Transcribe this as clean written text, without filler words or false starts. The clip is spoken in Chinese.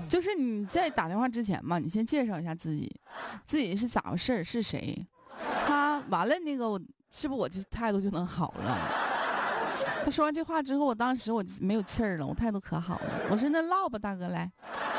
就是你在打电话之前嘛，你先介绍一下自己，自己是咋回事，是谁，他完了那个我是不是我就态度就能好了？他说完这话之后，我当时我没有气儿了，我态度可好了，我说那唠吧，大哥来。